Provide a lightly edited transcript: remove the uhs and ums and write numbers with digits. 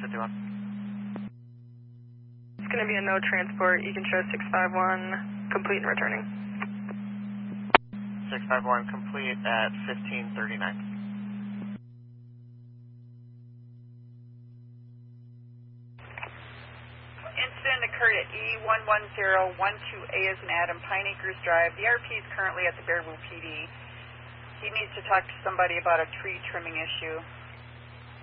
651. It's going to be a no transport. You can show 651 complete and returning. 651 complete at 1539. Incident occurred at E11012A as in Adam, Pine Acres Drive. The RP is currently at the Baraboo PD. He needs to talk to somebody about a tree trimming issue.